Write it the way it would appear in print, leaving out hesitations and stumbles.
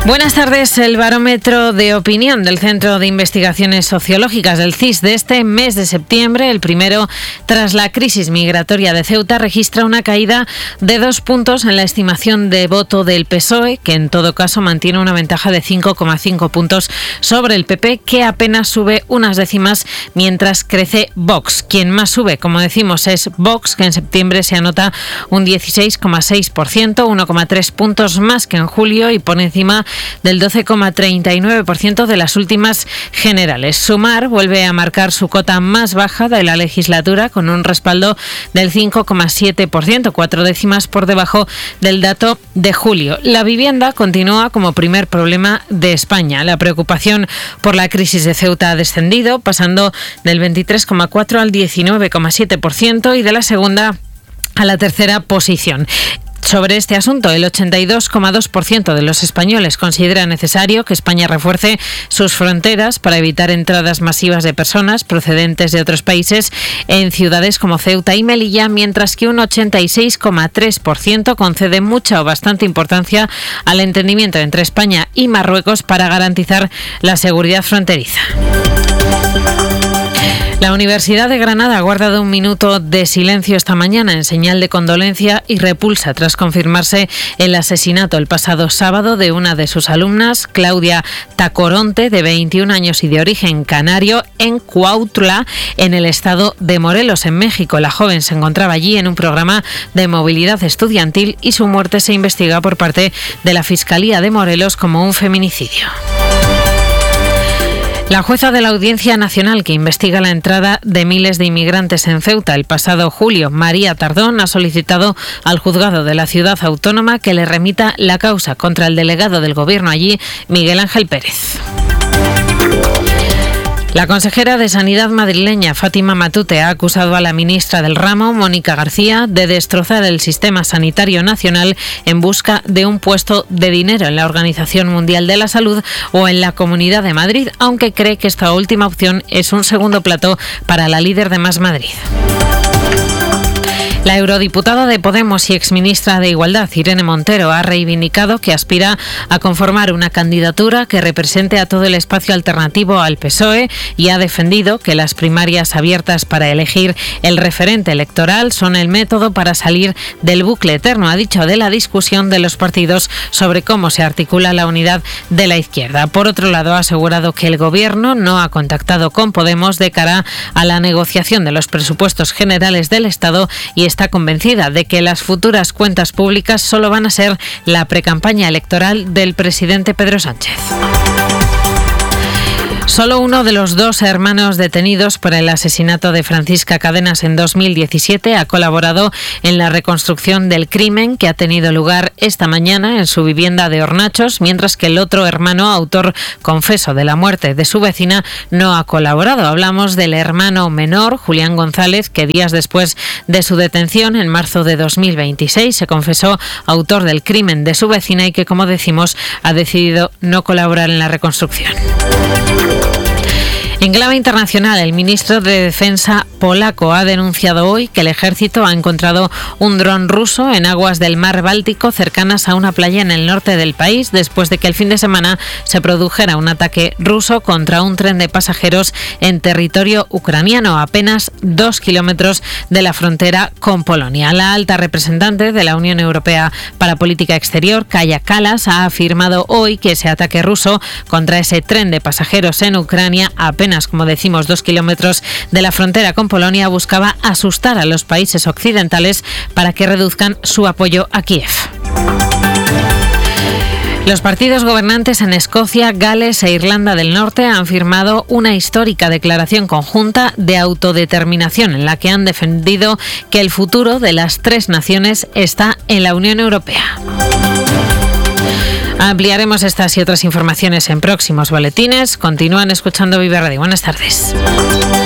Buenas tardes. El barómetro de opinión del Centro de Investigaciones Sociológicas del CIS de este mes de septiembre, el primero tras la crisis migratoria de Ceuta, registra una caída de 2 puntos en la estimación de voto del PSOE, que en todo caso mantiene una ventaja de 5,5 puntos sobre el PP, que apenas sube unas décimas, mientras crece Vox. Quien más sube, como decimos, es Vox, que en septiembre se anota un 16,6%, 1,3 puntos más que en julio y por encima del 12,39% de las últimas generales. Sumar vuelve a marcar su cota más baja de la legislatura con un respaldo del 5,7%, 4 décimas por debajo del dato de julio. La vivienda continúa como primer problema de España. La preocupación por la crisis de Ceuta ha descendido, pasando del 23,4% al 19,7% y de la segunda a la tercera posición. Sobre este asunto, el 82,2% de los españoles considera necesario que España refuerce sus fronteras para evitar entradas masivas de personas procedentes de otros países en ciudades como Ceuta y Melilla, mientras que un 86,3% concede mucha o bastante importancia al entendimiento entre España y Marruecos para garantizar la seguridad fronteriza. La Universidad de Granada ha guardado un minuto de silencio esta mañana en señal de condolencia y repulsa tras confirmarse el asesinato el pasado sábado de una de sus alumnas, Claudia Tacoronte, de 21 años y de origen canario, en Cuautla, en el estado de Morelos, en México. La joven se encontraba allí en un programa de movilidad estudiantil y su muerte se investiga por parte de la Fiscalía de Morelos como un feminicidio. La jueza de la Audiencia Nacional que investiga la entrada de miles de inmigrantes en Ceuta el pasado julio, María Tardón, ha solicitado al juzgado de la ciudad autónoma que le remita la causa contra el delegado del gobierno allí, Miguel Ángel Pérez. La consejera de Sanidad madrileña, Fátima Matute, ha acusado a la ministra del ramo, Mónica García, de destrozar el sistema sanitario nacional en busca de un puesto de dinero en la Organización Mundial de la Salud o en la Comunidad de Madrid, aunque cree que esta última opción es un segundo plato para la líder de Más Madrid. La eurodiputada de Podemos y exministra de Igualdad, Irene Montero, ha reivindicado que aspira a conformar una candidatura que represente a todo el espacio alternativo al PSOE y ha defendido que las primarias abiertas para elegir el referente electoral son el método para salir del bucle eterno, ha dicho, de la discusión de los partidos sobre cómo se articula la unidad de la izquierda. Por otro lado, ha asegurado que el Gobierno no ha contactado con Podemos de cara a la negociación de los presupuestos generales del Estado y está convencida de que las futuras cuentas públicas solo van a ser la precampaña electoral del presidente Pedro Sánchez. Solo uno de los 2 hermanos detenidos por el asesinato de Francisca Cadenas en 2017 ha colaborado en la reconstrucción del crimen que ha tenido lugar esta mañana en su vivienda de Hornachos, mientras que el otro hermano, autor confeso de la muerte de su vecina, no ha colaborado. Hablamos del hermano menor, Julián González, que días después de su detención, en marzo de 2026, se confesó autor del crimen de su vecina y que, como decimos, ha decidido no colaborar en la reconstrucción. En clave internacional, el ministro de Defensa polaco ha denunciado hoy que el ejército ha encontrado un dron ruso en aguas del mar Báltico cercanas a una playa en el norte del país, después de que el fin de semana se produjera un ataque ruso contra un tren de pasajeros en territorio ucraniano, a apenas 2 kilómetros de la frontera con Polonia. La alta representante de la Unión Europea para Política Exterior, Kaja Kallas, ha afirmado hoy que ese ataque ruso contra ese tren de pasajeros en Ucrania, apenas, como decimos, 2 kilómetros de la frontera con Polonia, buscaba asustar a los países occidentales para que reduzcan su apoyo a Kiev. Los partidos gobernantes en Escocia, Gales e Irlanda del Norte han firmado una histórica declaración conjunta de autodeterminación en la que han defendido que el futuro de las 3 naciones está en la Unión Europea. Ampliaremos estas y otras informaciones en próximos boletines. Continúan escuchando Vive Radio. Buenas tardes.